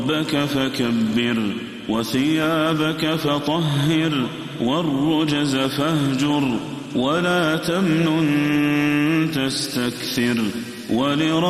ربك فكبر وثيابك فطهر والرجز فاهجر ولا تمنن تستكثر